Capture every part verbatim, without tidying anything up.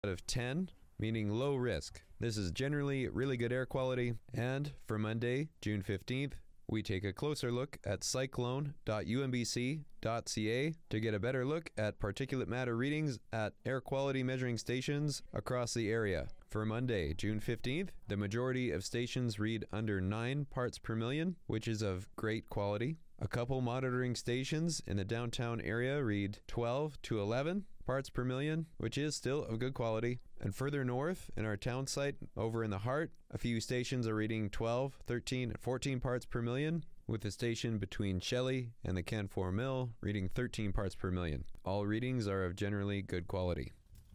out of ten, meaning low risk. This is generally really good air quality. And for Monday, June fifteenth, we take a closer look at cyclone dot u m b c dot c a to get a better look at particulate matter readings at air quality measuring stations across the area. For Monday, June fifteenth, the majority of stations read under nine parts per million, which is of great quality. A couple monitoring stations in the downtown area read twelve to eleven parts per million, which is still of good quality. And further north, in our town site, over in the heart, a few stations are reading twelve, thirteen, and fourteen parts per million, with the station between Shelley and the Canfor Mill reading thirteen parts per million. All readings are of generally good quality.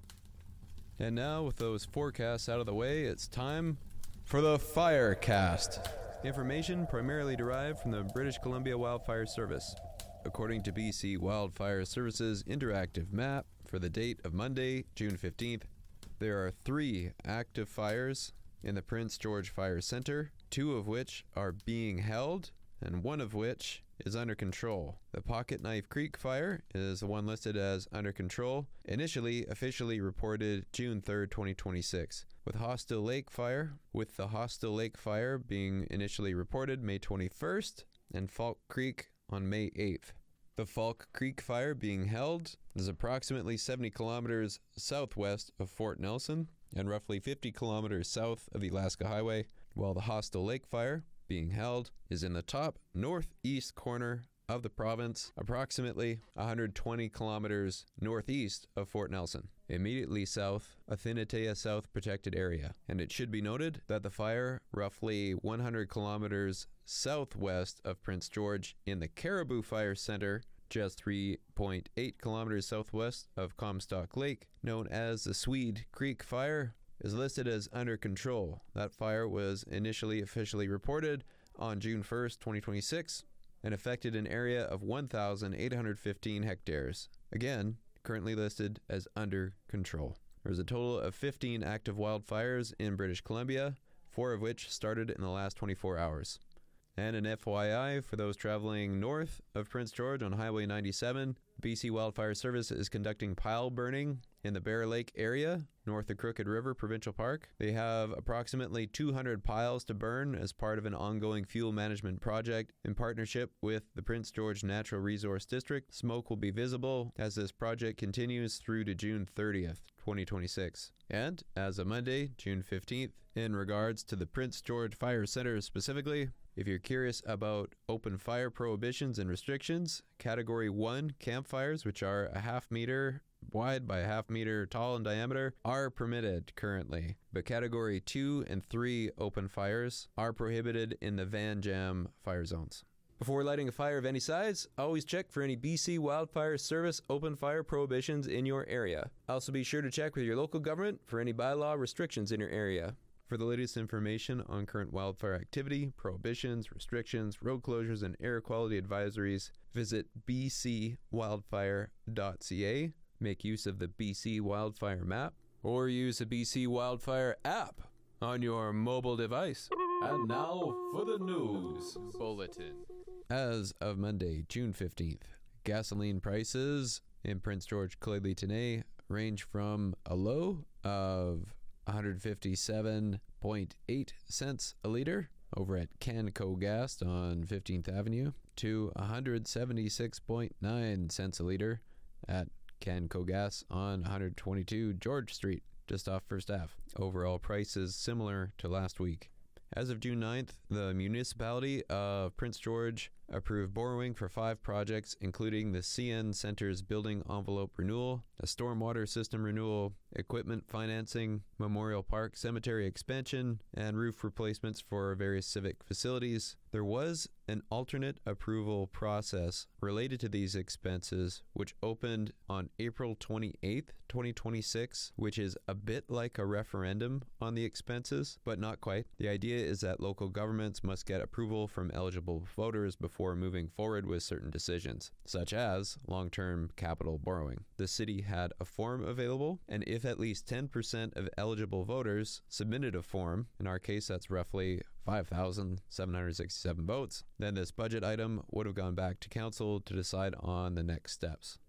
And now, with those forecasts out of the way, it's time for the Firecast. Information primarily derived from the British Columbia Wildfire Service. According to B C Wildfire Service's interactive map for the date of Monday, June fifteenth, there are three active fires in the Prince George Fire Center, two of which are being held, and one of which is under control. The Pocket Knife Creek fire is the one listed as under control, initially officially reported June third, twenty twenty-six. With Hostile Lake fire, with the Hostile Lake fire being initially reported May twenty-first, and Falk Creek on May eighth. The Falk Creek fire being held is approximately seventy kilometers southwest of Fort Nelson and roughly fifty kilometers south of the Alaska Highway, while the Hostile Lake fire being held is in the top northeast corner of the province, approximately one hundred twenty kilometers northeast of Fort Nelson, immediately south of Thinatea South Protected Area. And it should be noted that the fire, roughly one hundred kilometers southwest of Prince George in the Caribou Fire Center, just three point eight kilometers southwest of Comstock Lake, known as the Swede Creek Fire, is listed as under control. That fire was initially officially reported on June first, twenty twenty-six, and affected an area of one thousand eight hundred fifteen hectares. Again, currently listed as under control. There's a total of fifteen active wildfires in British Columbia, four of which started in the last twenty-four hours. And an F Y I for those traveling north of Prince George on Highway ninety-seven, B C Wildfire Service is conducting pile burning in the Bear Lake area, north of Crooked River Provincial Park. They have approximately two hundred piles to burn as part of an ongoing fuel management project in partnership with the Prince George Natural Resource District. Smoke will be visible as this project continues through to June thirtieth, twenty twenty-six. And as of Monday, June fifteenth, in regards to the Prince George Fire Center specifically, if you're curious about open fire prohibitions and restrictions, Category one campfires, which are a half meter wide by a half meter tall in diameter, are permitted currently. But Category two and three open fires are prohibited in the Van Jam fire zones. Before lighting a fire of any size, always check for any B C Wildfire Service open fire prohibitions in your area. Also be sure to check with your local government for any bylaw restrictions in your area. For the latest information on current wildfire activity, prohibitions, restrictions, road closures, and air quality advisories, visit b c wildfire dot c a, make use of the B C Wildfire map, or use the B C Wildfire app on your mobile device. And now for the news bulletin. As of Monday, June fifteenth, gasoline prices in Prince George Clay-Tenay range from a low of one hundred fifty-seven point eight cents a liter over at Canco Gas on fifteenth Avenue to one hundred seventy-six point nine cents a liter at Canco Gas on one hundred twenty-two George Street, just off First Avenue. Overall prices similar to last week. As of June ninth, the municipality of Prince George approved borrowing for five projects, including the C N Center's building envelope renewal, a stormwater system renewal, equipment financing, Memorial Park cemetery expansion, and roof replacements for various civic facilities. There was an alternate approval process related to these expenses, which opened on April twenty-eighth, twenty twenty-six, which is a bit like a referendum on the expenses, but not quite. The idea is that local governments must get approval from eligible voters before moving forward with certain decisions, such as long-term capital borrowing. The city had a form available, and if at least ten percent of eligible voters submitted a form, in our case that's roughly five thousand seven hundred sixty-seven votes, then this budget item would have gone back to council to decide on the next steps.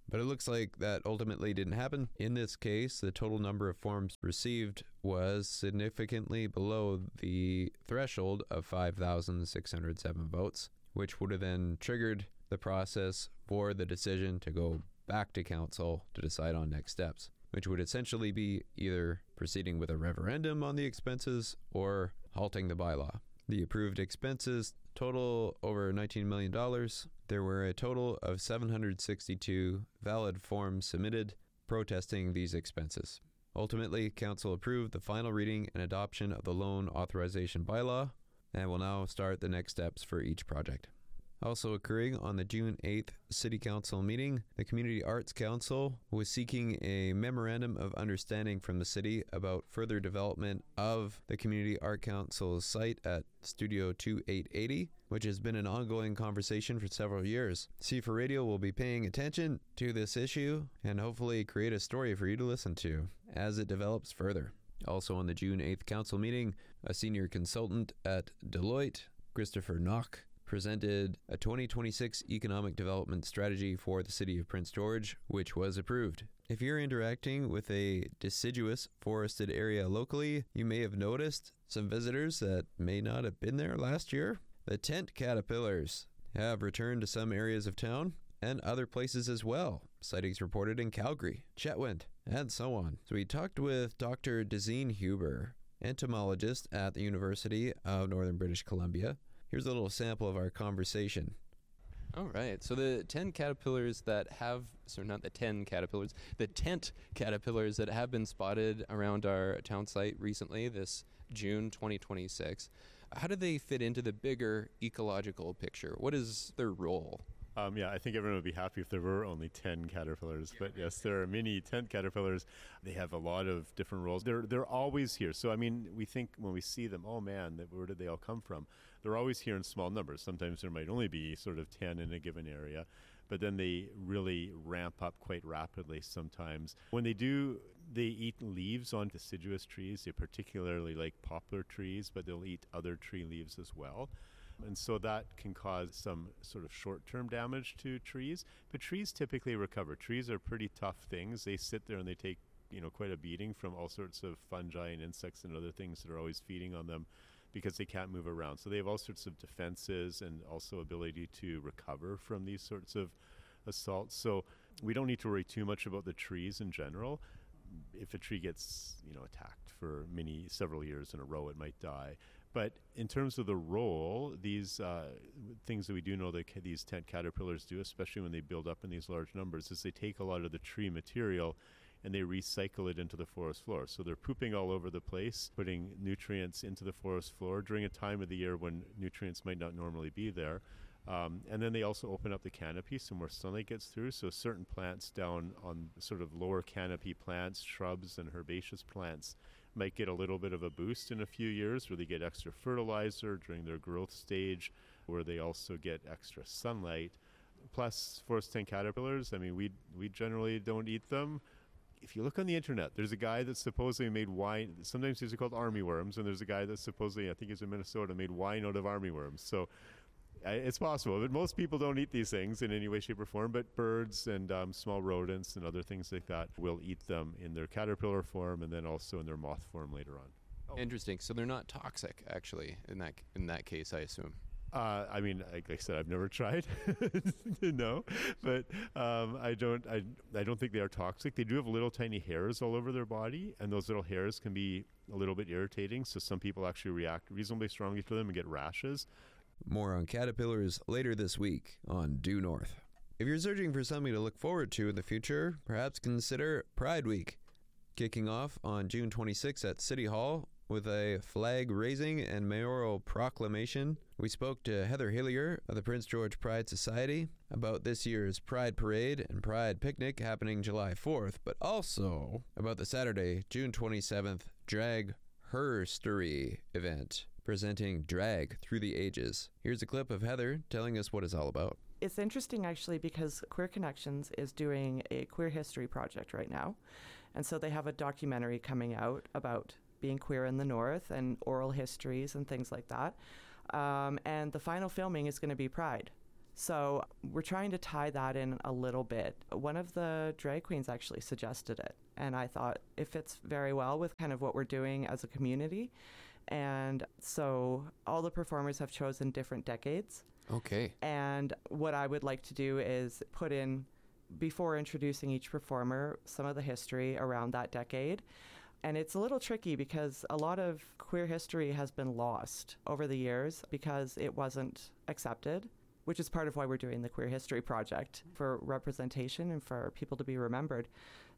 But it looks like that ultimately didn't happen. In this case, the total number of forms received was significantly below the threshold of five thousand six hundred seven votes, which would have then triggered the process for the decision to go back to council to decide on next steps, which would essentially be either proceeding with a referendum on the expenses or halting the bylaw. The approved expenses total over nineteen million dollars. There were a total of seven hundred sixty-two valid forms submitted protesting these expenses. Ultimately, council approved the final reading and adoption of the loan authorization bylaw and will now start the next steps for each project. Also occurring on the June eighth City Council meeting, the Community Arts Council was seeking a memorandum of understanding from the city about further development of the Community Art Council's site at Studio twenty-eight eighty, which has been an ongoing conversation for several years. C four Radio will be paying attention to this issue and hopefully create a story for you to listen to as it develops further. Also on the June eighth Council meeting, a senior consultant at Deloitte, Christopher Knock, presented a twenty twenty-six economic development strategy for the city of Prince George, which was approved. If you're interacting with a deciduous forested area locally, you may have noticed some visitors that may not have been there last year. The tent caterpillars have returned to some areas of town and other places as well. Sightings reported in Calgary, Chetwynd, and so on. So we talked with Doctor Dezeen Huber, entomologist at the University of Northern British Columbia. Here's a little sample of our conversation. All right. So the ten caterpillars that have, so not the ten caterpillars, the tent caterpillars that have been spotted around our town site recently, this June twenty twenty-six, how do they fit into the bigger ecological picture? What is their role? Um, yeah, I think everyone would be happy if there were only ten caterpillars. But yes, there are many tent caterpillars. They have a lot of different roles. They're they're always here. So, I mean, we think when we see them, oh man, where did they all come from? They're always here in small numbers. Sometimes there might only be sort of ten in a given area. But then they really ramp up quite rapidly sometimes. When they do, they eat leaves on deciduous trees. They particularly like poplar trees, but they'll eat other tree leaves as well. And so that can cause some sort of short-term damage to trees. But trees typically recover. Trees are pretty tough things. They sit there and they take, you know, quite a beating from all sorts of fungi and insects and other things that are always feeding on them because they can't move around. So they have all sorts of defenses and also ability to recover from these sorts of assaults. So we don't need to worry too much about the trees in general. If a tree gets, you know, attacked for many, several years in a row, it might die. But in terms of the role, these uh, things that we do know that ca- these tent caterpillars do, especially when they build up in these large numbers, is they take a lot of the tree material and they recycle it into the forest floor. So they're pooping all over the place, putting nutrients into the forest floor during a time of the year when nutrients might not normally be there. Um, and then they also open up the canopy so more sunlight gets through. So certain plants down on sort of lower canopy plants, shrubs and herbaceous plants might get a little bit of a boost in a few years where they get extra fertilizer during their growth stage, where they also get extra sunlight. Plus, forest tent caterpillars, I mean, we we generally don't eat them. If you look on the internet, there's a guy that supposedly made wine. Sometimes these are called army worms, and there's a guy that supposedly, I think he's in Minnesota, made wine out of army worms. So uh, it's possible, but most people don't eat these things in any way, shape, or form. But birds and um, small rodents and other things like that will eat them in their caterpillar form and then also in their moth form later on. Oh. Interesting. So they're not toxic, actually, in that in that case, I assume. Uh, I mean, like I said, I've never tried to know, but um, I don't. I I don't think they are toxic. They do have little tiny hairs all over their body, and those little hairs can be a little bit irritating. So some people actually react reasonably strongly to them and get rashes. More on caterpillars later this week on Due North. If you're searching for something to look forward to in the future, perhaps consider Pride Week, kicking off on June twenty-sixth at City Hall with a flag raising and mayoral proclamation. We spoke to Heather Hillier of the Prince George Pride Society about this year's Pride Parade and Pride Picnic happening July fourth, but also about the Saturday, June twenty-seventh, Drag Herstory event, presenting drag through the ages. Here's a clip of Heather telling us what it's all about. It's interesting, actually, because Queer Connections is doing a queer history project right now. And so they have a documentary coming out about being queer in the North and oral histories and things like that. Um, and the final filming is going to be Pride. So we're trying to tie that in a little bit. One of the drag queens actually suggested it, and I thought it fits very well with kind of what we're doing as a community. And so all the performers have chosen different decades. Okay. And what I would like to do is put in, before introducing each performer, some of the history around that decade. And it's a little tricky because a lot of queer history has been lost over the years because it wasn't accepted, which is part of why we're doing the Queer History Project, for representation and for people to be remembered.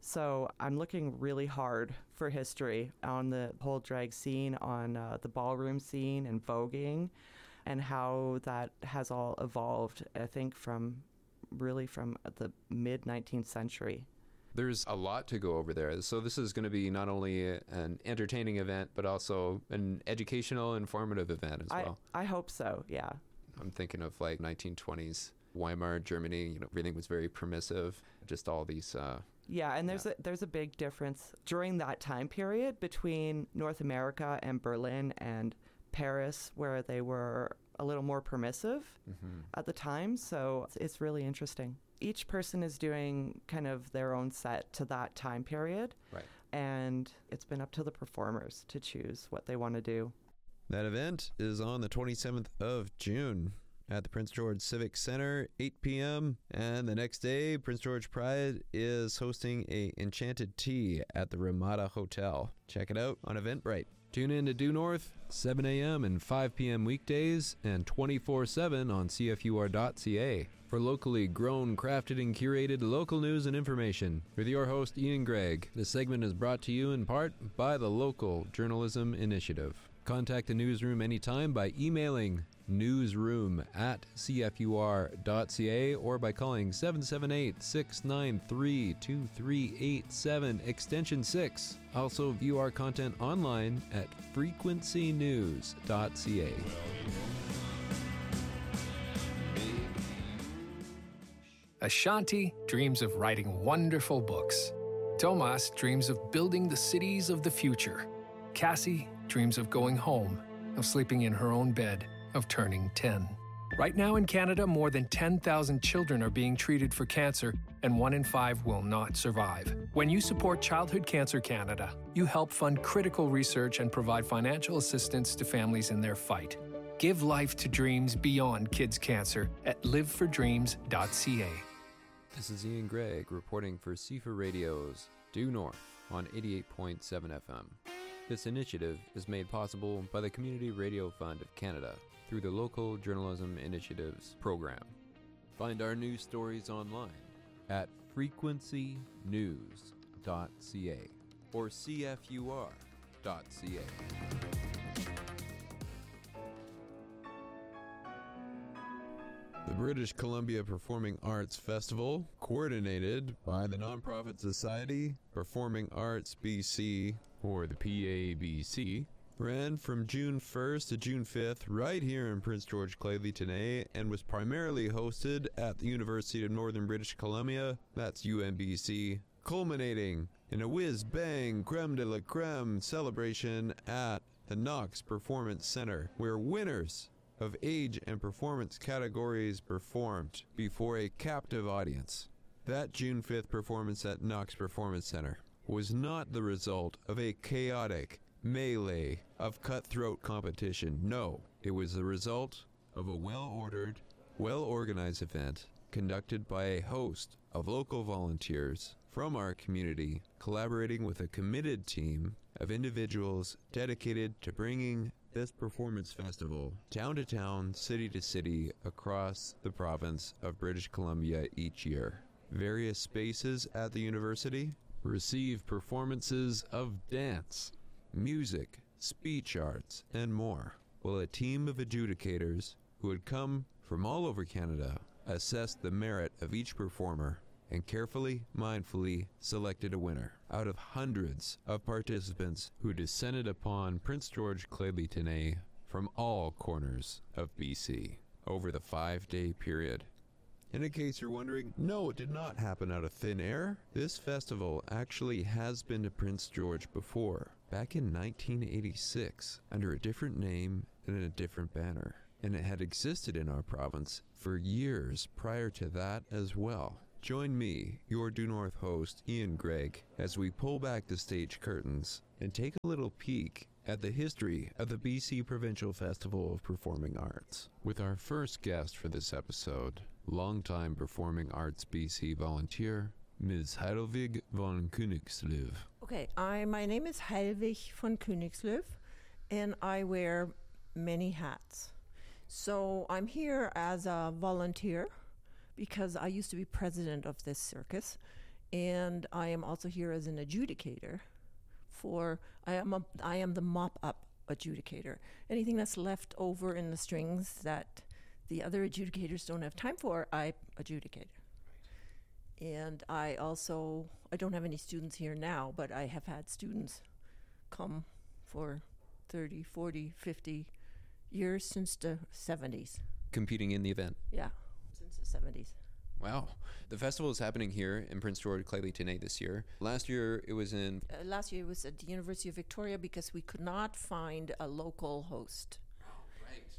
So I'm looking really hard for history on the whole drag scene, on uh, the ballroom scene and voguing, and how that has all evolved, I think, from really from the mid nineteenth century. There's a lot to go over there. So this is going to be not only a, an entertaining event, but also an educational, informative event as I, well. I hope so, yeah. I'm thinking of like nineteen twenties Weimar, Germany. You know, everything was very permissive. Just all these. Uh, yeah, and there's yeah. a there's a big difference during that time period between North America and Berlin and Paris, where they were a little more permissive mm-hmm. at the time. So it's, it's really interesting. Each person is doing kind of their own set to that time period. Right. And it's been up to the performers to choose what they want to do. That event is on the twenty-seventh of June at the Prince George Civic Center, eight p.m. And the next day, Prince George Pride is hosting a Enchanted Tea at the Ramada Hotel. Check it out on Eventbrite. Tune in to Due North, seven a.m. and five p.m. weekdays and twenty-four seven on C F U R dot C A for locally grown, crafted, and curated local news and information. With your host, Ian Gregg, this segment is brought to you in part by the Local Journalism Initiative. Contact the newsroom anytime by emailing newsroom at C F U R dot C A or by calling seven seven eight, six nine three, two three eight seven extension six. Also view our content online at frequency news dot C A. Ashanti dreams of writing wonderful books. Tomas dreams of building the cities of the future. Cassie dreams of going home, of sleeping in her own bed, of turning ten. Right now in Canada, more than ten thousand children are being treated for cancer, and one in five will not survive. When you support Childhood Cancer Canada, you help fund critical research and provide financial assistance to families in their fight. Give life to dreams beyond kids' cancer at live for dreams dot C A. This is Ian Gregg reporting for C F A Radio's Due North on eighty-eight point seven F M. This initiative is made possible by the Community Radio Fund of Canada through the Local Journalism Initiatives program. Find our news stories online at frequency news dot C A or C F U R dot C A. The British Columbia Performing Arts Festival, coordinated by the nonprofit society Performing Arts B C, or the P A B C, ran from June first to June fifth right here in Prince George Clay-Leetonais and was primarily hosted at the University of Northern British Columbia, that's U N B C, culminating in a whiz-bang creme de la creme celebration at the Knox Performance Center, where winners of age and performance categories performed before a captive audience. That June fifth performance at Knox Performance Center was not the result of a chaotic melee of cutthroat competition. No, it was the result of a well-ordered, well-organized event conducted by a host of local volunteers from our community, collaborating with a committed team of individuals dedicated to bringing this performance festival town to town, city to city across the province of British Columbia each year. Various spaces at the university receive performances of dance, music, speech arts, and more, while a team of adjudicators who had come from all over Canada assessed the merit of each performer and carefully, mindfully selected a winner out of hundreds of participants who descended upon Prince George Clay-Leetonais from all corners of B C over the five-day period. And in case you're wondering, no, it did not happen out of thin air. This festival actually has been to Prince George before, back in nineteen eighty-six, under a different name and in a different banner. and it had existed in our province for years prior to that as well. Join me, your Due North host, Ian Gregg, as we pull back the stage curtains and take a little peek at the history of the B C Provincial Festival of Performing Arts. With our first guest for this episode, longtime Performing Arts B C volunteer, Miz Heilwig von Königslöw. Okay, I my name is Heilwig von Königslöw, and I wear many hats. So I'm here as a volunteer because I used to be president of this circus, and I am also here as an adjudicator. For I am a, I am the mop-up adjudicator. Anything that's left over in the strings that the other adjudicators don't have time for, I adjudicate. And I also, I don't have any students here now, but I have had students come for thirty, forty, fifty years since the seventies. Competing in the event. Yeah, since the seventies. Wow. The festival is happening here in Prince George, Clélé-Tenney this year. Last year it was in... Uh, last year it was at the University of Victoria because we could not find a local host. Oh, right, right.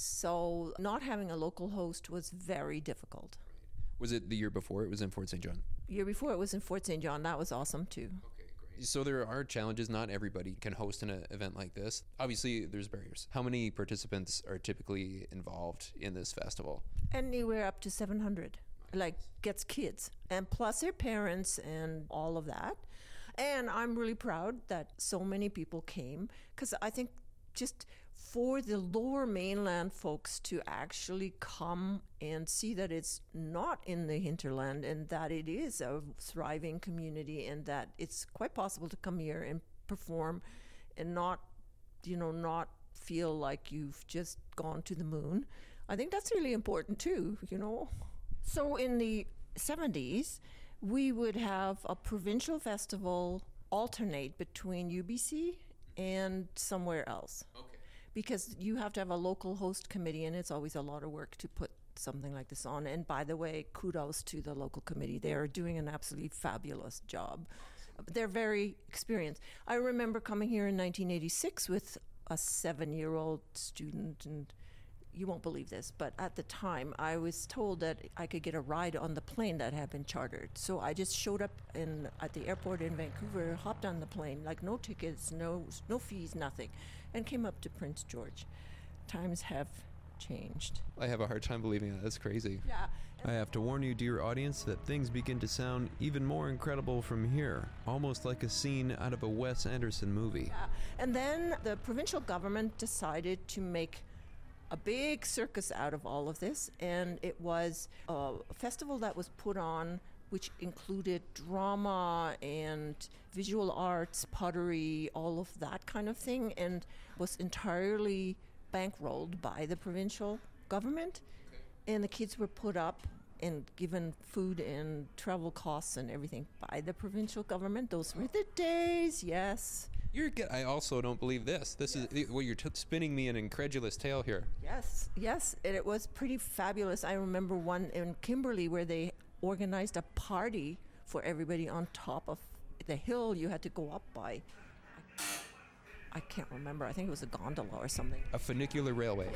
So not having a local host was very difficult. Was it the year before? It was in Fort Saint John. Year before it was in Fort Saint John. That was awesome too. Okay, great. So there are challenges. Not everybody can host an event like this. Obviously, there's barriers. How many participants are typically involved in this festival? Anywhere up to seven hundred. Like gets kids and plus their parents and all of that. And I'm really proud that so many people came because I think just for the lower mainland folks to actually come and see that it's not in the hinterland and that it is a thriving community and that it's quite possible to come here and perform and not, you know, not feel like you've just gone to the moon. I think that's really important too, you know. So in the seventies, we would have a provincial festival alternate between U B C and somewhere else. Okay. Because you have to have a local host committee, and it's always a lot of work to put something like this on. And by the way, kudos to the local committee. They are doing an absolutely fabulous job. They're very experienced. I remember coming here in nineteen eighty-six with a seven-year-old student, and you won't believe this, but at the time I was told that I could get a ride on the plane that had been chartered. So I just showed up in at the airport in Vancouver, hopped on the plane, like no tickets, no no fees, nothing, and came up to Prince George. Times have changed. I have a hard time believing that. That's crazy. Yeah. I have to warn you, dear audience, that things begin to sound even more incredible from here, almost like a scene out of a Wes Anderson movie. Yeah. And then the provincial government decided to make a big circus out of all of this, and it was a festival that was put on which included drama and visual arts, pottery, all of that kind of thing, and was entirely bankrolled by the provincial government. And the kids were put up and given food and travel costs and everything by the provincial government. Those were the days, yes. You're get, I also don't believe this. This yes. is well, you're t- spinning me an incredulous tale here. Yes, yes, and it was pretty fabulous. I remember one in Kimberley where they organized a party for everybody on top of the hill you had to go up by. I, I can't remember. I think it was a gondola or something. A funicular railway.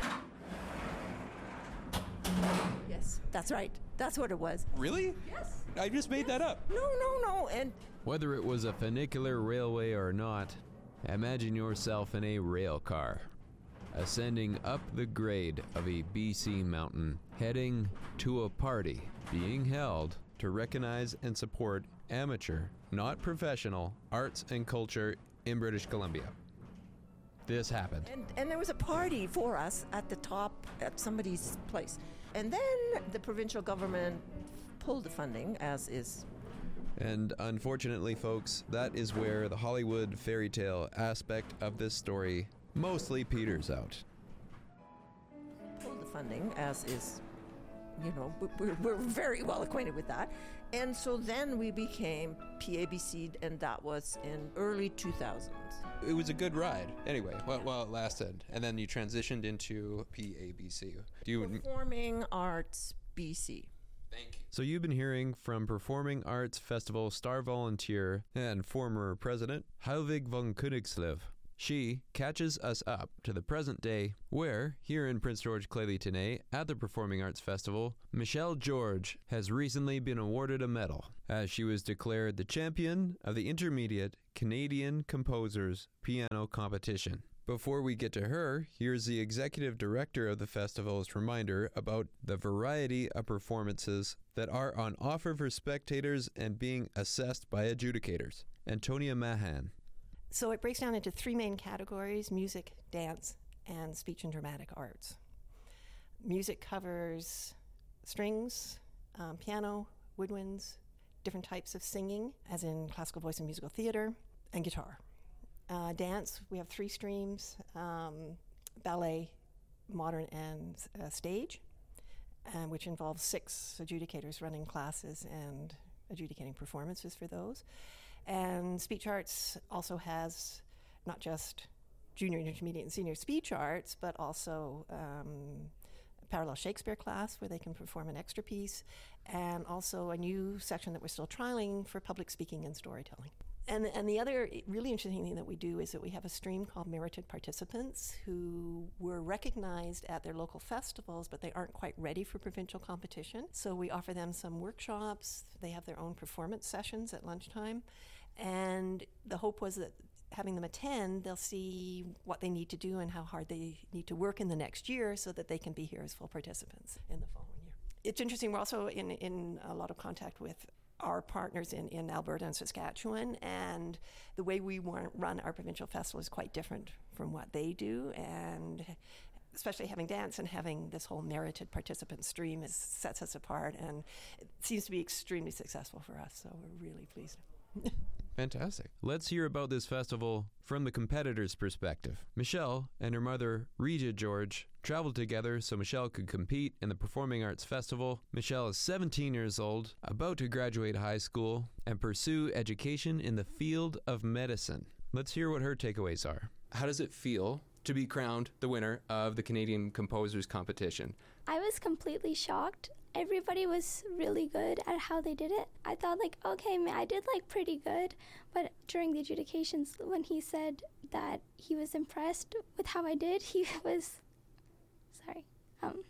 Yes, that's right. That's what it was. Really? Yes. I just made yes. that up. No, no, no. And whether it was a funicular railway or not, imagine yourself in a rail car, ascending up the grade of a B C mountain, heading to a party being held to recognize and support amateur, not professional, arts and culture in British Columbia. This happened. And, and there was a party for us at the top at somebody's place. And then the provincial government pulled the funding, as is. And unfortunately, folks, that is where the Hollywood fairy tale aspect of this story mostly peters out. Pulled the funding, as is, you know, we're, we're very well acquainted with that. And so then we became P A B C, and that was in early two thousands. It was a good ride, anyway, while, while it lasted. And then you transitioned into P A B C. Do you Performing Arts B C. Thank you. So you've been hearing from Performing Arts Festival star volunteer and former president Heilwig von Königslöw. She catches us up to the present day where, here in Prince George Clay-Tenay at the Performing Arts Festival, Michelle George has recently been awarded a medal as she was declared the champion of the Intermediate Canadian Composers Piano Competition. Before we get to her, here's the executive director of the festival's reminder about the variety of performances that are on offer for spectators and being assessed by adjudicators. Antonia Mahan. So it breaks down into three main categories: music, dance, and speech and dramatic arts. Music covers strings, um, piano, woodwinds, different types of singing, as in classical voice and musical theater, and guitar. Uh, dance, we have three streams, um, ballet, modern, and uh, stage, uh, which involves six adjudicators running classes and adjudicating performances for those. And speech arts also has not just junior, intermediate, and senior speech arts, but also um, a parallel Shakespeare class where they can perform an extra piece, and also a new section that we're still trialing for public speaking and storytelling. And, and the other really interesting thing that we do is that we have a stream called Merited Participants who were recognized at their local festivals, but they aren't quite ready for provincial competition. So we offer them some workshops. They have their own performance sessions at lunchtime. And the hope was that having them attend, they'll see what they need to do and how hard they need to work in the next year so that they can be here as full participants in the following year. It's interesting, we're also in, in a lot of contact with our partners in, in Alberta and Saskatchewan, and the way we want, run our provincial festival is quite different from what they do, and especially having dance and having this whole merited participant stream is, sets us apart, and it seems to be extremely successful for us, so we're really pleased. Fantastic. Let's hear about this festival from the competitor's perspective. Michelle and her mother, Regia George, traveled together so Michelle could compete in the Performing Arts Festival. Michelle is seventeen years old, about to graduate high school, and pursue education in the field of medicine. Let's hear what her takeaways are. How does it feel to be crowned the winner of the Canadian Composers Competition? I was completely shocked. Everybody was really good at how they did it. I thought like, okay, man, I did like pretty good. But during the adjudications, when he said that he was impressed with how I did, he was, sorry, um,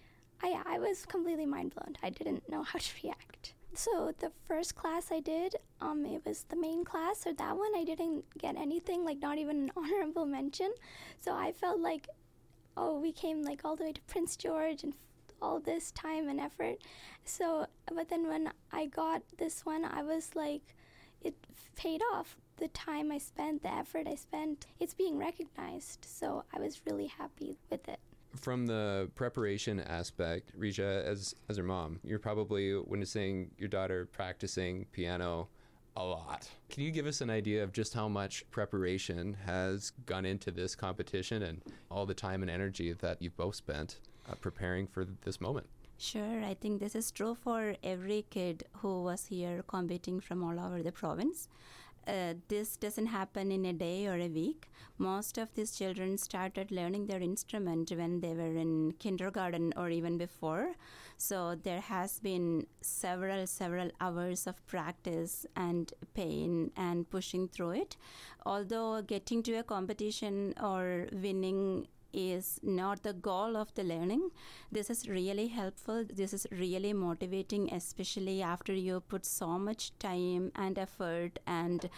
I, I was completely mind blown. I didn't know how to react. So the first class I did, um, it was the main class, so that one I didn't get anything, like not even an honorable mention. So I felt like, oh, we came like all the way to Prince George and all this time and effort. So, but then when I got this one, I was like, it paid off. The time I spent, the effort I spent, it's being recognized. So I was really happy with it. From the preparation aspect, Regia, as as her mom, you're probably witnessing your daughter practicing piano a lot. Can you give us an idea of just how much preparation has gone into this competition and all the time and energy that you've both spent uh, preparing for this moment? Sure, I think this is true for every kid who was here competing from all over the province. Uh, this doesn't happen in a day or a week. Most of these children started learning their instrument when they were in kindergarten or even before. So there has been several, several hours of practice and pain and pushing through it. Although getting to a competition or winning is not the goal of the learning, this is really helpful. This is really motivating, especially after you put so much time and effort and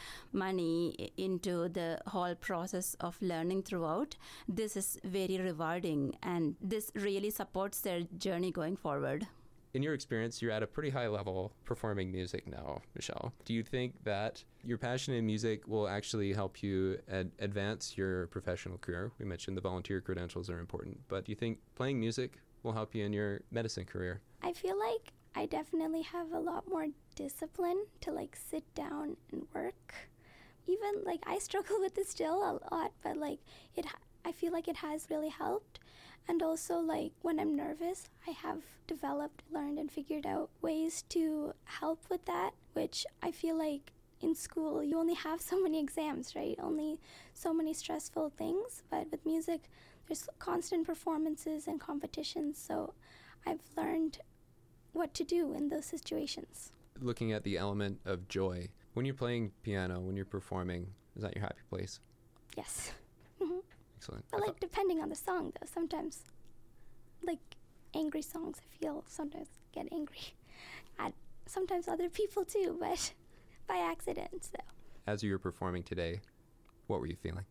money into the whole process of learning throughout. This is very rewarding, and this really supports their journey going forward. In your experience, you're at a pretty high level performing music now, Michelle. Do you think that your passion in music will actually help you ad- advance your professional career? We mentioned the volunteer credentials are important, but do you think playing music will help you in your medicine career? I feel like I definitely have a lot more discipline to like sit down and work. Even like I struggle with this still a lot, but like it, I feel like it has really helped. And also, like, when I'm nervous, I have developed, learned, and figured out ways to help with that, which I feel like in school, you only have so many exams, right? Only so many stressful things. But with music, there's constant performances and competitions, so I've learned what to do in those situations. Looking at the element of joy, when you're playing piano, when you're performing, is that your happy place? Yes. Mhm. Excellent. But like depending on the song though, sometimes like angry songs I feel sometimes get angry at sometimes other people too, but by accident. So As you were performing today, what were you feeling?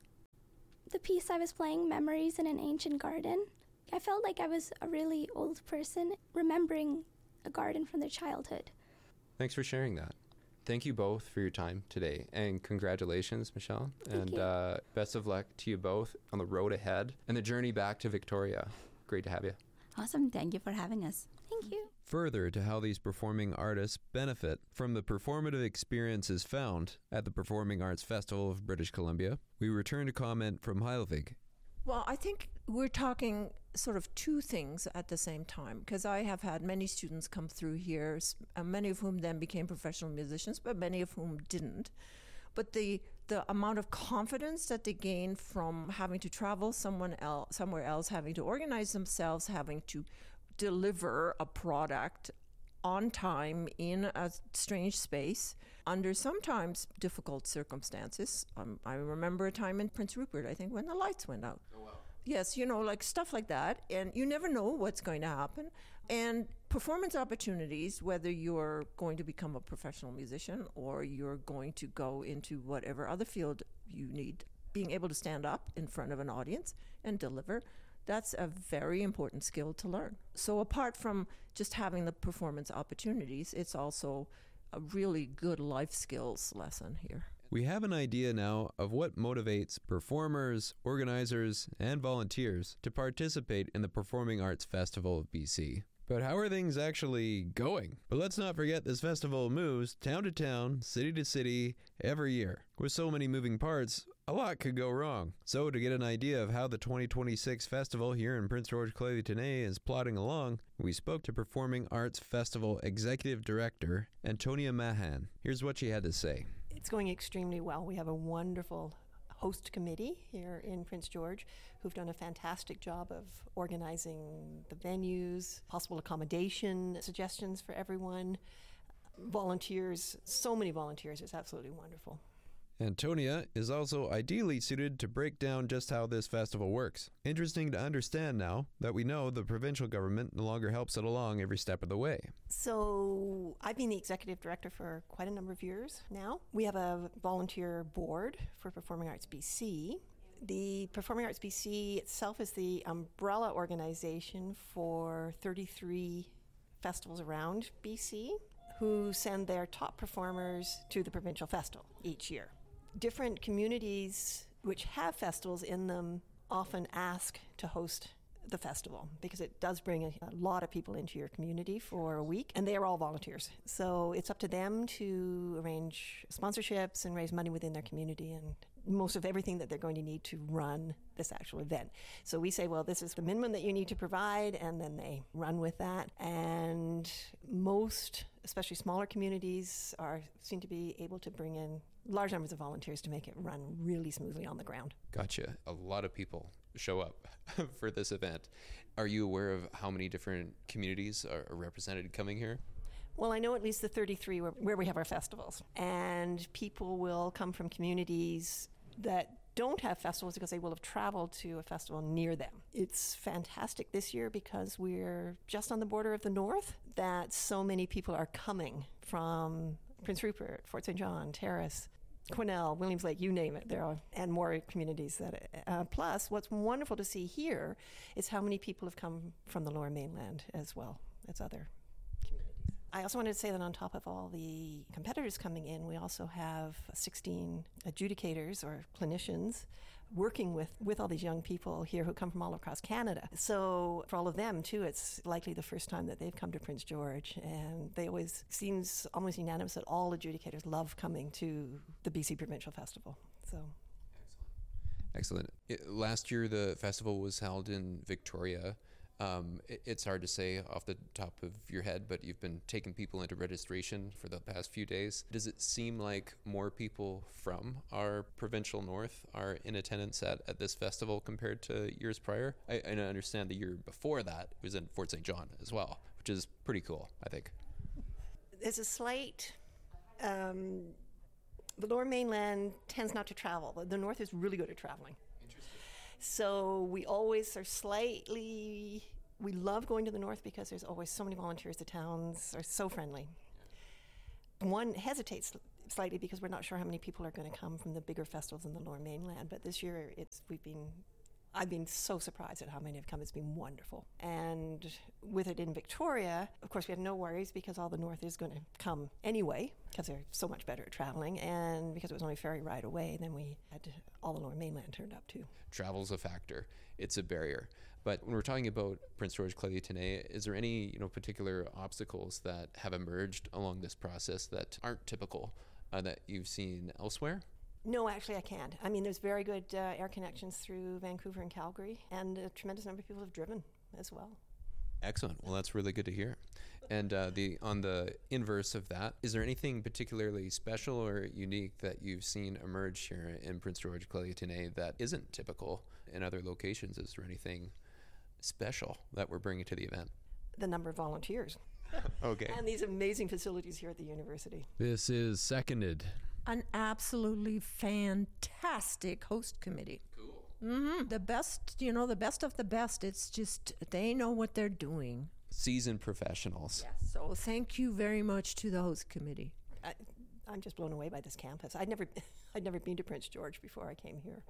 the piece I was playing, Memories in an Ancient Garden, I felt like I was a really old person remembering a garden from their childhood. Thanks for sharing that. Thank you both for your time today, and congratulations, Michelle. Thank and you. Uh, best of luck to you both on the road ahead and the journey back to Victoria. Great to have you. Awesome. Thank you for having us. Thank you. Further to how these performing artists benefit from the performative experiences found at the Performing Arts Festival of British Columbia, we return to comment from Heilvig. Well, I think we're talking sort of two things at the same time, because I have had many students come through here, s- uh, many of whom then became professional musicians, but many of whom didn't. But the the amount of confidence that they gain from having to travel someone else, somewhere else, having to organize themselves, having to deliver a product on time in a strange space under sometimes difficult circumstances. Um, I remember a time in Prince Rupert, I think, when the lights went out. Oh, wow. Yes, you know, like stuff like that. And you never know what's going to happen. And performance opportunities, whether you're going to become a professional musician or you're going to go into whatever other field you need, being able to stand up in front of an audience and deliver, that's a very important skill to learn. So apart from just having the performance opportunities, it's also a really good life skills lesson here. We have an idea now of what motivates performers, organizers, and volunteers to participate in the Performing Arts Festival of B C. But how are things actually going? But let's not forget this festival moves town to town, city to city, every year. With so many moving parts, a lot could go wrong. So to get an idea of how the twenty twenty-six festival here in Prince George Clayoquot is plodding along, we spoke to Performing Arts Festival Executive Director Antonia Mahan. Here's what she had to say. It's going extremely well. We have a wonderful host committee here in Prince George who've done a fantastic job of organizing the venues, possible accommodation suggestions for everyone, volunteers, so many volunteers. It's absolutely wonderful. Antonia is also ideally suited to break down just how this festival works. Interesting to understand now that we know the provincial government no longer helps it along every step of the way. So I've been the executive director for quite a number of years now. We have a volunteer board for Performing Arts B C. The Performing Arts B C itself is the umbrella organization for thirty-three festivals around B C who send their top performers to the provincial festival each year. Different communities which have festivals in them often ask to host the festival because it does bring a, a lot of people into your community for a week, and they are all volunteers. So it's up to them to arrange sponsorships and raise money within their community and most of everything that they're going to need to run this actual event. So we say, well, this is the minimum that you need to provide, and then they run with that. And most, especially smaller communities, are seem to be able to bring in large numbers of volunteers to make it run really smoothly on the ground. Gotcha. A lot of people show up for this event. Are you aware of how many different communities are represented coming here? Well, I know at least the thirty-three where, where we have our festivals. And people will come from communities that don't have festivals because they will have traveled to a festival near them. It's fantastic this year because we're just on the border of the north that so many people are coming from Prince Rupert, Fort Saint John, Terrace, Quesnel, Williams Lake, you name it. There are, and more communities. That. Uh, plus, what's wonderful to see here is how many people have come from the Lower Mainland as well as other communities. I also wanted to say that on top of all the competitors coming in, we also have sixteen adjudicators or clinicians working with, with all these young people here who come from all across Canada. So for all of them, too, it's likely the first time that they've come to Prince George. And they always, seems almost unanimous that all adjudicators love coming to the B C Provincial Festival. So. Excellent. It, last year, the festival was held in Victoria. Um, it, it's hard to say off the top of your head, but you've been taking people into registration for the past few days. Does it seem like more people from our provincial north are in attendance at, at this festival compared to years prior? I, I understand the year before that was in Fort Saint John as well, which is pretty cool, I think. There's a slight um, The Lower Mainland tends not to travel. The North is really good at traveling. Interesting. So we always are slightly, we love going to the North because there's always so many volunteers. The towns are so friendly. Yeah. One hesitates slightly because we're not sure how many people are going to come from the bigger festivals in the Lower Mainland. But this year, it's we've been, I've been so surprised at how many have come. It's been wonderful. And with it in Victoria, of course, we had no worries because all the North is going to come anyway because they're so much better at traveling. And because it was only a ferry ride away, then we had to, all the Lower Mainland turned up too. Travel's a factor. It's a barrier. But when we're talking about Prince George Clelie-Tenay, is there any you know particular obstacles that have emerged along this process that aren't typical uh, that you've seen elsewhere? No, actually, I can't. I mean, there's very good uh, air connections through Vancouver and Calgary, and a tremendous number of people have driven as well. Excellent. Well, that's really good to hear. And uh, the on the inverse of that, is there anything particularly special or unique that you've seen emerge here in Prince George Clelie-Tenay that isn't typical in other locations? Is there anything special that we're bringing to the event? The number of volunteers. Okay. And these amazing facilities here at the university. This is seconded. An absolutely fantastic host committee. Cool. Mm-hmm. The best, you know, the best of the best. It's just, they know what they're doing. Seasoned professionals. Yes. So thank you very much to the host committee. I, I'm just blown away by this campus. I'd never, I'd never been to Prince George before I came here.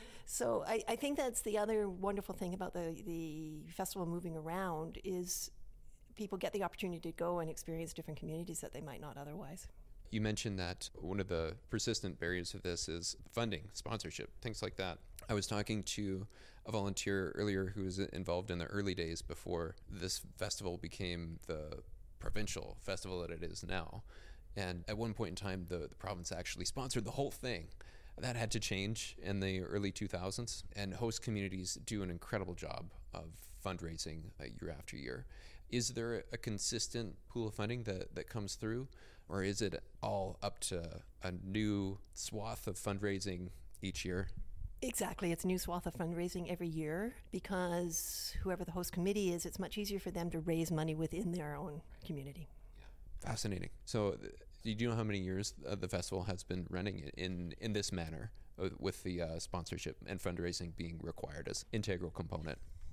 So I, I think that's the other wonderful thing about the, the festival moving around is people get the opportunity to go and experience different communities that they might not otherwise. You mentioned that one of the persistent barriers of this is funding, sponsorship, things like that. I was talking to a volunteer earlier who was involved in the early days before this festival became the provincial festival that it is now. And at one point in time, the, the province actually sponsored the whole thing. That had to change in the early two thousands, and host communities do an incredible job of fundraising uh, year after year. Is there a consistent pool of funding that, that comes through? Or is it all up to a new swath of fundraising each year? Exactly. It's a new swath of fundraising every year because whoever the host committee is, it's much easier for them to raise money within their own community. Yeah. Fascinating. So th- do you know how many years uh, the festival has been running in, in this manner uh, with the uh, sponsorship and fundraising being required as integral component?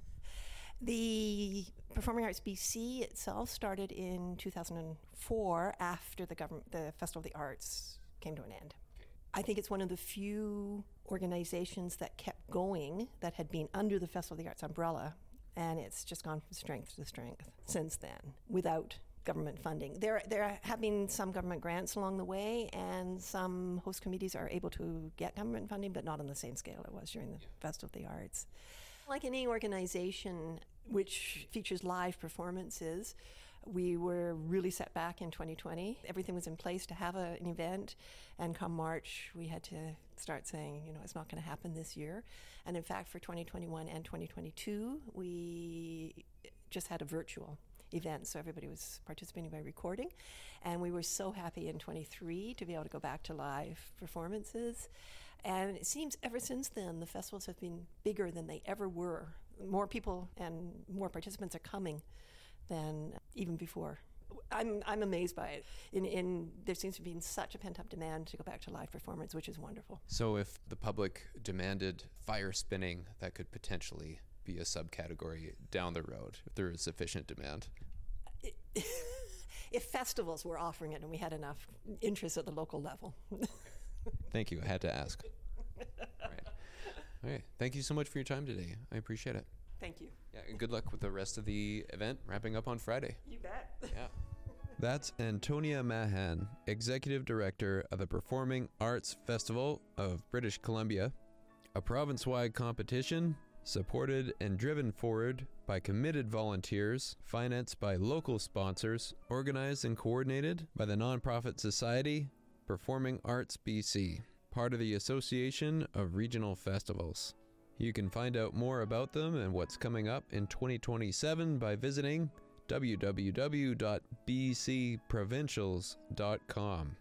The Performing Arts B C itself started in two thousand four after the government, the Festival of the Arts came to an end. I think it's one of the few organizations that kept going that had been under the Festival of the Arts umbrella, and it's just gone from strength to strength since then without government funding. There, there have been some government grants along the way, and some host committees are able to get government funding, but not on the same scale it was during the yeah. Festival of the Arts. Like any organization which features live performances, we were really set back in twenty twenty. Everything was in place to have a, an event, and come March, we had to start saying, you know, it's not going to happen this year. And in fact, for twenty twenty-one and twenty twenty-two, we just had a virtual event, so everybody was participating by recording. And we were so happy in twenty-three to be able to go back to live performances. And it seems ever since then, the festivals have been bigger than they ever were. More people and more participants are coming than even before. I'm I'm amazed by it. In in there seems to be such a pent-up demand to go back to live performance, which is wonderful. So if the public demanded fire spinning, that could potentially be a subcategory down the road if there is sufficient demand. If festivals were offering it and we had enough interest at the local level. Thank you. I had to ask. All right. All right. Thank you so much for your time today. I appreciate it. Thank you. Yeah, and good luck with the rest of the event, wrapping up on Friday. You bet. Yeah. That's Antonia Mahan, Executive Director of the Performing Arts Festival of British Columbia, a province-wide competition supported and driven forward by committed volunteers, financed by local sponsors, organized and coordinated by the nonprofit society Performing Arts B C, part of the Association of Regional Festivals. You can find out more about them and what's coming up in twenty twenty-seven by visiting w w w dot b c provincials dot com.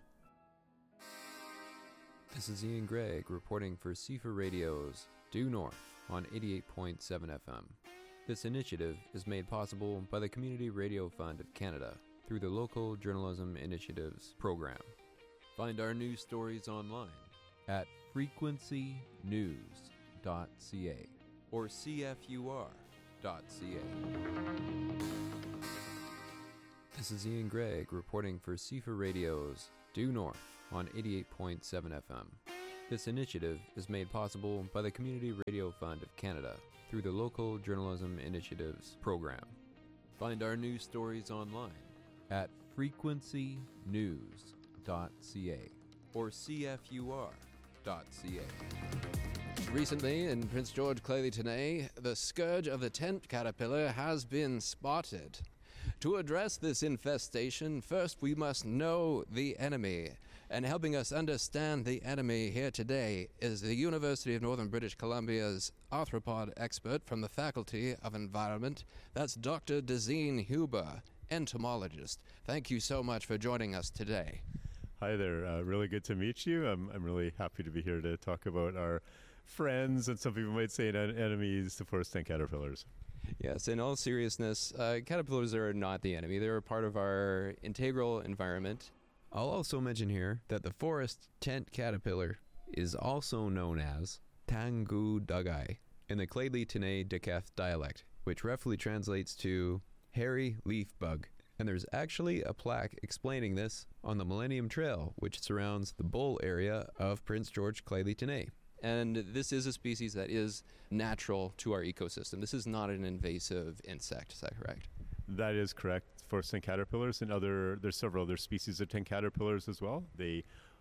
This is Ian Gregg reporting for C F A Radio's Due North on eighty-eight point seven F M. This initiative is made possible by the Community Radio Fund of Canada through the Local Journalism Initiatives program. Find our news stories online at frequency news dot c a or c f u r dot c a. This is Ian Gregg reporting for C F A Radio's Due North on eighty-eight point seven F M. This initiative is made possible by the Community Radio Fund of Canada through the Local Journalism Initiatives program. Find our news stories online at frequency news dot c a or c f u r dot c a. Recently, in Prince George Clay-Tenay, the scourge of the tent caterpillar has been spotted. To address this infestation, first we must know the enemy. And helping us understand the enemy here today is the University of Northern British Columbia's arthropod expert from the Faculty of Environment. That's Doctor Dezeen Huber, entomologist. Thank you so much for joining us today. Hi there. Uh, really good to meet you. I'm, I'm really happy to be here to talk about our friends, and some people might say en- enemies, the forest tent caterpillars. Yes, in all seriousness, uh, caterpillars are not the enemy. They're a part of our integral environment. I'll also mention here that the forest tent caterpillar is also known as Tangu Dugai in the Clay-Tenay Daketh dialect, which roughly translates to hairy leaf bug. And there's actually a plaque explaining this on the Millennium Trail, which surrounds the Bull area of Prince George Clay-Tenay. And this is a species that is natural to our ecosystem. This is not an invasive insect. Is that correct? That is correct. Forest tent caterpillars and other, there's several other species of tent caterpillars as well. They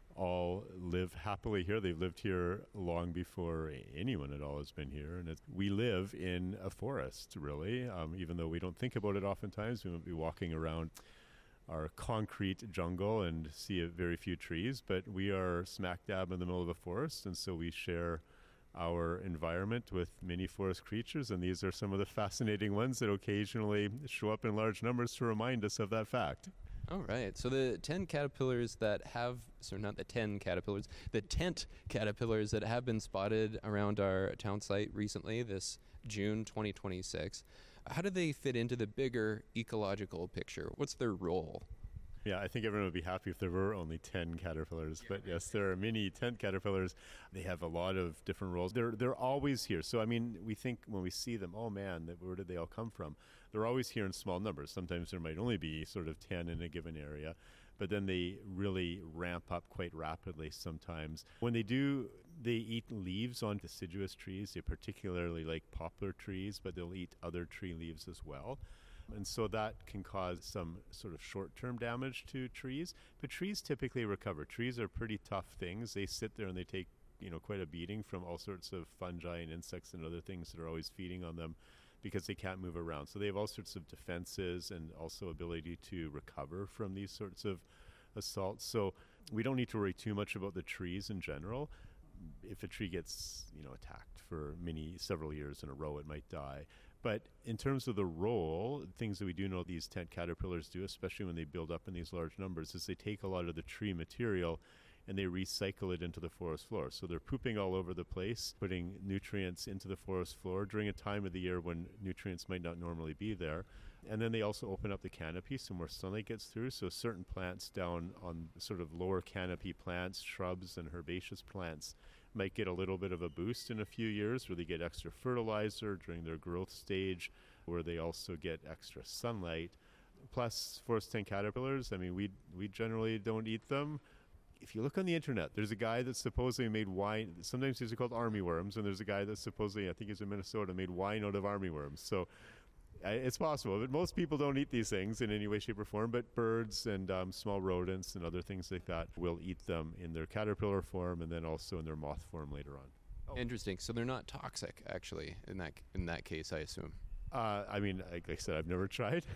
all live happily here. They've lived here long before anyone at all has been here. And it's, we live in a forest, really, um, even though we don't think about it oftentimes. We might be walking around our concrete jungle and see a very few trees, but we are smack dab in the middle of a forest, and so we share our environment with many forest creatures, and these are some of the fascinating ones that occasionally show up in large numbers to remind us of that fact. All right. So the ten caterpillars that have, so not the ten caterpillars, the tent caterpillars that have been spotted around our town site recently, this June twenty twenty-six, how do they fit into the bigger ecological picture? What's their role? Yeah, I think everyone would be happy if there were only ten caterpillars. But yes, there are many tent caterpillars. They have a lot of different roles. They're they're always here. So, I mean, we think when we see them, oh man, that, where did they all come from? They're always here in small numbers. Sometimes there might only be sort of ten in a given area. But then they really ramp up quite rapidly sometimes. When they do, they eat leaves on deciduous trees. They particularly like poplar trees, but they'll eat other tree leaves as well. And so that can cause some sort of short-term damage to trees. But trees typically recover. Trees are pretty tough things. They sit there and they take, you know, quite a beating from all sorts of fungi and insects and other things that are always feeding on them because they can't move around. So they have all sorts of defenses and also ability to recover from these sorts of assaults. So we don't need to worry too much about the trees in general. If a tree gets, you know, attacked for many, several years in a row, it might die. But in terms of the role, things that we do know these tent caterpillars do, especially when they build up in these large numbers, is they take a lot of the tree material and they recycle it into the forest floor. So they're pooping all over the place, putting nutrients into the forest floor during a time of the year when nutrients might not normally be there. And then they also open up the canopy so more sunlight gets through. So certain plants down on sort of lower canopy plants, shrubs and herbaceous plants might get a little bit of a boost in a few years where they get extra fertilizer during their growth stage, where they also get extra sunlight. Plus, forest tent caterpillars, I mean, we we generally don't eat them. If you look on the internet, there's a guy that supposedly made wine. Sometimes these are called army worms, and there's a guy that supposedly, I think he's in Minnesota, made wine out of army worms. So uh, it's possible, but most people don't eat these things in any way, shape, or form. But birds and um, small rodents and other things like that will eat them in their caterpillar form and then also in their moth form later on. Oh. Interesting. So they're not toxic, actually, in that in that case, I assume. Uh, I mean, like I said, I've never tried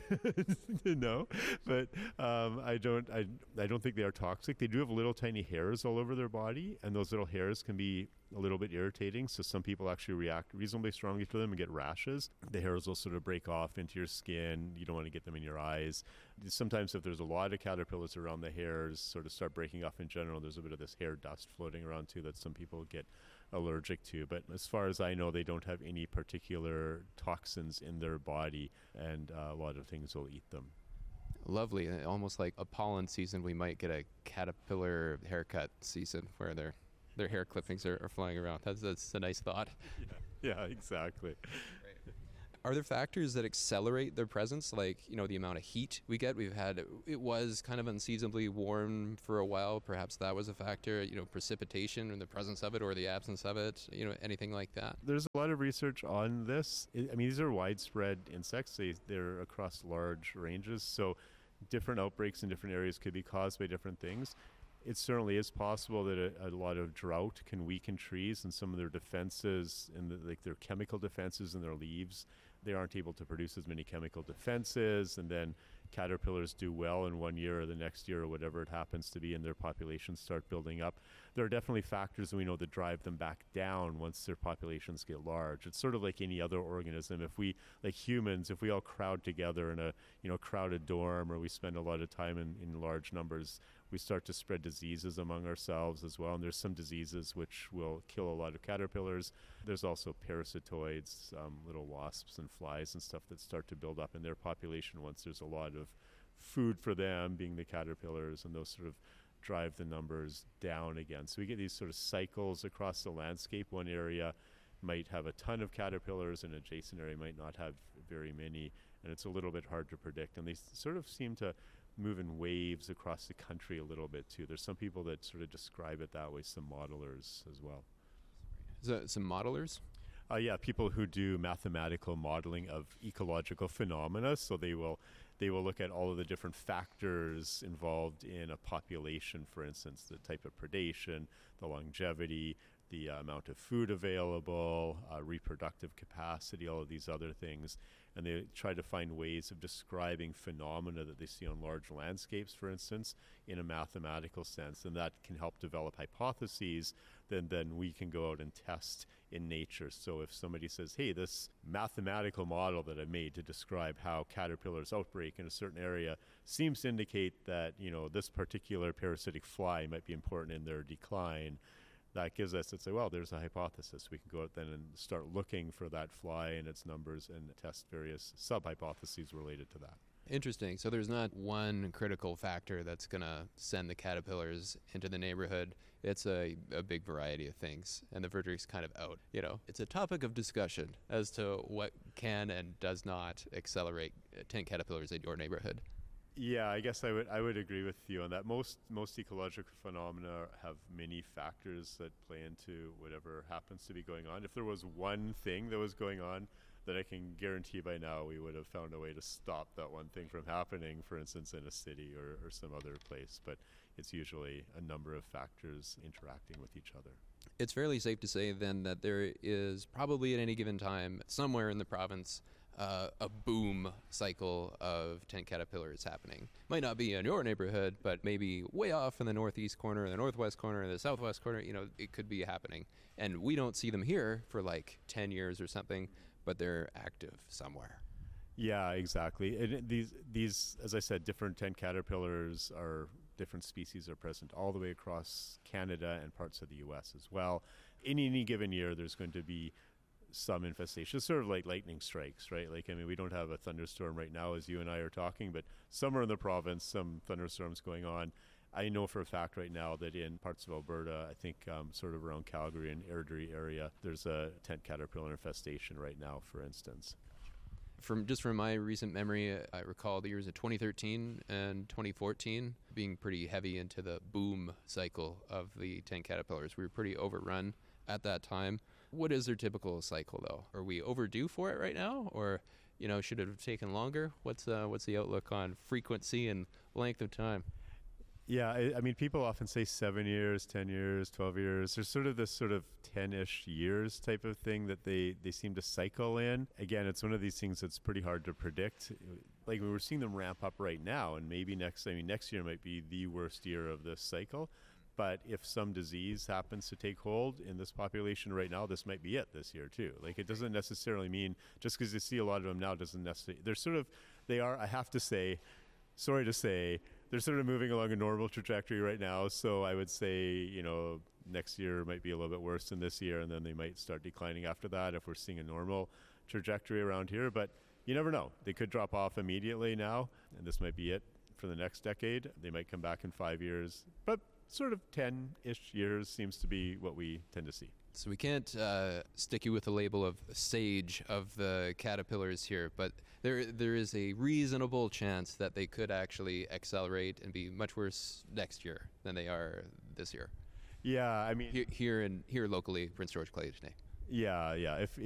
to know, but um, I don't. I I don't think they are toxic. They do have little tiny hairs all over their body, and those little hairs can be a little bit irritating. So some people actually react reasonably strongly to them and get rashes. The hairs will sort of break off into your skin. You don't want to get them in your eyes. Sometimes if there's a lot of caterpillars around, the hairs sort of start breaking off in general. There's a bit of this hair dust floating around too that some people get allergic to. But as far as I know, they don't have any particular toxins in their body, and uh, a lot of things will eat them. Lovely. Uh, Almost like a pollen season, we might get a caterpillar haircut season where their their hair clippings are, are flying around. That's, that's a nice thought. Yeah, yeah, exactly. Are there factors that accelerate their presence, like, you know, the amount of heat we get? We've had, it was kind of unseasonably warm for a while. Perhaps that was a factor, you know, precipitation and the presence of it or the absence of it, you know, anything like that. There's a lot of research on this. I I mean, these are widespread insects. They, they're across large ranges. So different outbreaks in different areas could be caused by different things. It certainly is possible that a, a lot of drought can weaken trees and some of their defenses and the, like their chemical defenses in their leaves. They aren't able to produce as many chemical defenses, and then caterpillars do well in one year or the next year or whatever it happens to be, and their populations start building up. There are definitely factors we know that drive them back down once their populations get large. It's sort of like any other organism. If we, like humans, if we all crowd together in a you know crowded dorm, or we spend a lot of time in, in large numbers, we start to spread diseases among ourselves as well. And there's some diseases which will kill a lot of caterpillars. There's also parasitoids, um, little wasps and flies and stuff that start to build up in their population once there's a lot of food for them, being the caterpillars, and those sort of drive the numbers down again. So we get these sort of cycles across the landscape. One area might have a ton of caterpillars, and an adjacent area might not have very many, and it's a little bit hard to predict. And they s- sort of seem to move in waves across the country a little bit too. There's some people that sort of describe it that way, some modelers as well. Is that some modelers? Uh, yeah, people who do mathematical modeling of ecological phenomena. So they will they will look at all of the different factors involved in a population, for instance, the type of predation, the longevity, the uh, amount of food available, uh, reproductive capacity, all of these other things. And they try to find ways of describing phenomena that they see on large landscapes, for instance, in a mathematical sense. And that can help develop hypotheses then then we can go out and test in nature. So if somebody says, hey, this mathematical model that I made to describe how caterpillars outbreak in a certain area seems to indicate that, you know, this particular parasitic fly might be important in their decline, that gives us, let's say, well, there's a hypothesis. We can go out then and start looking for that fly and its numbers and test various sub-hypotheses related to that. Interesting. So there's not one critical factor that's going to send the caterpillars into the neighborhood. It's a, a big variety of things, and the verdict's kind of out. You know, it's a topic of discussion as to what can and does not accelerate uh, tent caterpillars in your neighborhood. Yeah, I guess I would I would agree with you on that. Most most ecological phenomena have many factors that play into whatever happens to be going on. If there was one thing that was going on that I can guarantee by now we would have found a way to stop that one thing from happening, for instance, in a city or, or some other place. But it's usually a number of factors interacting with each other. It's fairly safe to say then that there is probably at any given time somewhere in the province uh, a boom cycle of tent caterpillars happening. Might not be in your neighborhood, but maybe way off in the northeast corner, the northwest corner, the southwest corner. You know, it could be happening. And we don't see them here for like ten years or something, but they're active somewhere. Yeah, exactly. And it- these, these, as I said, different tent caterpillars are, different species are present all the way across Canada and parts of the U S as well. In any given year, there's going to be some infestation, sort of like lightning strikes, right? Like, I mean, we don't have a thunderstorm right now as you and I are talking, but somewhere in the province, some thunderstorms going on. I know for a fact right now that in parts of Alberta, I think um, sort of around Calgary and Airdrie area, there's a tent caterpillar infestation right now, for instance. From just from my recent memory, uh, I recall the years of twenty thirteen and twenty fourteen being pretty heavy into the boom cycle of the tent caterpillars. We were pretty overrun at that time. What is their typical cycle, though? Are we overdue for it right now, or, you know, should it have taken longer? What's uh, what's the outlook on frequency and length of time? Yeah, I, I mean, people often say seven years, ten years, twelve years. There's sort of this sort of ten-ish years type of thing that they, they seem to cycle in. Again, it's one of these things that's pretty hard to predict. Like, we were seeing them ramp up right now, and maybe next, I mean, next year might be the worst year of this cycle. But if some disease happens to take hold in this population right now, this might be it this year too. Like, it doesn't necessarily mean, just because you see a lot of them now doesn't necessarily, they're sort of, they are, I have to say, sorry to say, they're sort of moving along a normal trajectory right now. So I would say, you know, next year might be a little bit worse than this year, and then they might start declining after that if we're seeing a normal trajectory around here. But you never know. They could drop off immediately now, and this might be it for the next decade. They might come back in five years, but sort of ten-ish years seems to be what we tend to see. So we can't uh, stick you with the label of sage of the caterpillars here, but there there is a reasonable chance that they could actually accelerate and be much worse next year than they are this year. Yeah, I mean, here, here and here locally, Prince George Clay today. Yeah, yeah. If